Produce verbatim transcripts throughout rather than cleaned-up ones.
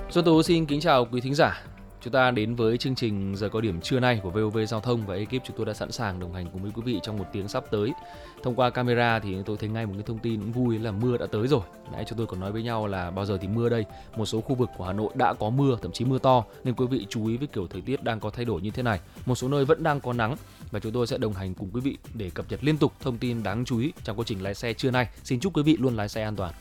Xuân Tú xin kính chào quý thính giả. Chúng ta đến với chương trình Giờ Cao Điểm trưa nay của vê o vê Giao thông và ekip chúng tôi đã sẵn sàng đồng hành cùng với quý vị trong một tiếng sắp tới. Thông qua camera thì tôi thấy ngay một cái thông tin cũng vui là mưa đã tới rồi. Nãy chúng tôi còn nói với nhau là bao giờ thì mưa đây. Một số khu vực của Hà Nội đã có mưa, thậm chí mưa to, nên quý vị chú ý với kiểu thời tiết đang có thay đổi như thế này. Một số nơi vẫn đang có nắng và chúng tôi sẽ đồng hành cùng quý vị để cập nhật liên tục thông tin đáng chú ý trong quá trình lái xe trưa nay. Xin chúc quý vị luôn lái xe an toàn.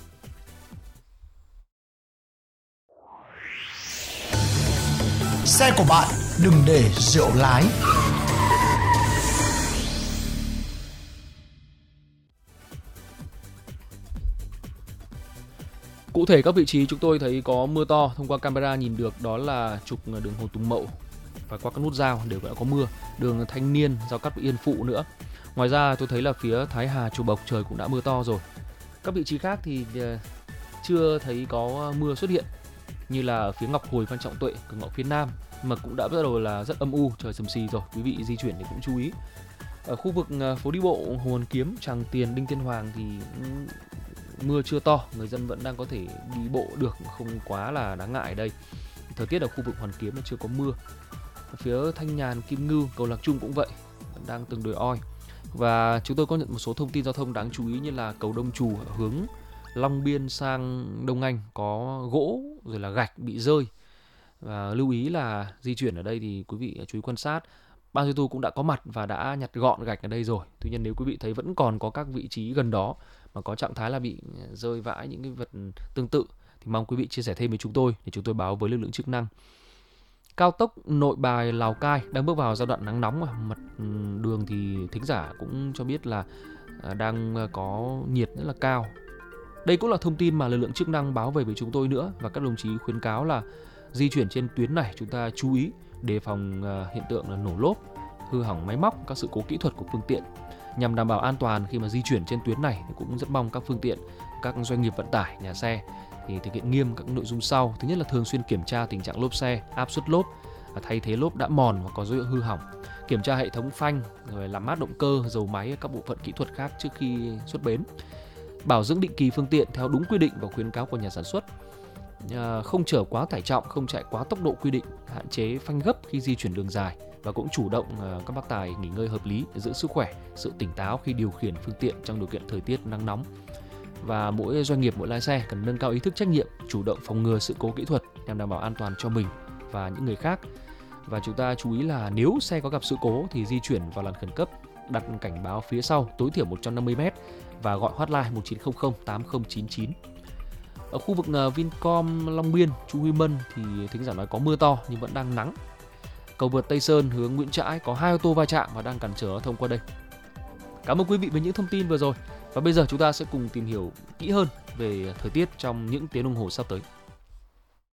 Xe của bạn đừng để rượu lái. Cụ thể các vị trí chúng tôi thấy có mưa to, thông qua camera nhìn được đó là trục đường Hồ Tùng Mậu và qua các nút giao đều đã có mưa, đường Thanh Niên, giao cắt với Yên Phụ nữa. Ngoài ra tôi thấy là phía Thái Hà, Chùa Bộc trời cũng đã mưa to rồi. Các vị trí khác thì chưa thấy có mưa xuất hiện, như là ở phía Ngọc Hồi, Phan Trọng Tuệ, cửa ngõ phía Nam mà cũng đã bắt đầu là rất âm u, trời sầm xì rồi. Quý vị di chuyển thì cũng chú ý. Ở khu vực phố đi bộ Hồ Hoàn Kiếm, Tràng Tiền, Đinh Tiên Hoàng thì mưa chưa to, người dân vẫn đang có thể đi bộ được, không quá là đáng ngại đây. Thời tiết ở khu vực Hoàn Kiếm là chưa có mưa. Ở phía Thanh Nhàn, Kim Ngưu, cầu Lạc Trung cũng vậy, vẫn đang tương đối oi. Và chúng tôi có nhận một số thông tin giao thông đáng chú ý như là cầu Đông Trù hướng Long Biên sang Đông Anh có gỗ rồi là gạch bị rơi. Và lưu ý là di chuyển ở đây thì quý vị chú ý quan sát. Ban duy tu cũng đã có mặt và đã nhặt gọn gạch ở đây rồi. Tuy nhiên nếu quý vị thấy vẫn còn có các vị trí gần đó mà có trạng thái là bị rơi vãi những cái vật tương tự thì mong quý vị chia sẻ thêm với chúng tôi để chúng tôi báo với lực lượng chức năng. Cao tốc Nội Bài Lào Cai đang bước vào giai đoạn nắng nóng mà mặt đường thì thính giả cũng cho biết là đang có nhiệt rất là cao. Đây cũng là thông tin mà lực lượng chức năng báo về với chúng tôi nữa, và các đồng chí khuyến cáo là di chuyển trên tuyến này chúng ta chú ý đề phòng hiện tượng là nổ lốp, hư hỏng máy móc, các sự cố kỹ thuật của phương tiện. Nhằm đảm bảo an toàn khi mà di chuyển trên tuyến này thì cũng rất mong các phương tiện, các doanh nghiệp vận tải, nhà xe thì thực hiện nghiêm các nội dung sau. Thứ nhất là thường xuyên kiểm tra tình trạng lốp xe, áp suất lốp, thay thế lốp đã mòn hoặc có dấu hiệu hư hỏng, kiểm tra hệ thống phanh, rồi làm mát động cơ, dầu máy, các bộ phận kỹ thuật khác trước khi xuất bến. Bảo dưỡng định kỳ phương tiện theo đúng quy định và khuyến cáo của nhà sản xuất. À, không chở quá tải trọng, không chạy quá tốc độ quy định, hạn chế phanh gấp khi di chuyển đường dài và cũng chủ động à, các bác tài nghỉ ngơi hợp lý để giữ sức khỏe, sự tỉnh táo khi điều khiển phương tiện trong điều kiện thời tiết nắng nóng. Và mỗi doanh nghiệp, mỗi lái xe cần nâng cao ý thức trách nhiệm, chủ động phòng ngừa sự cố kỹ thuật nhằm đảm bảo an toàn cho mình và những người khác. Và chúng ta chú ý là nếu xe có gặp sự cố thì di chuyển vào làn khẩn cấp, đặt cảnh báo phía sau tối thiểu một trăm năm mươi mét và gọi hotline một chín không không tám không chín chín. Ở khu vực Vincom Long Biên, Chu Huy Mân thì thính giả nói có mưa to nhưng vẫn đang nắng. Cầu vượt Tây Sơn hướng Nguyễn Trãi có hai ô tô va chạm và đang cản trở giao thông qua đây. Cảm ơn quý vị với những thông tin vừa rồi. Và bây giờ chúng ta sẽ cùng tìm hiểu kỹ hơn về thời tiết trong những tiếng đồng hồ sắp tới.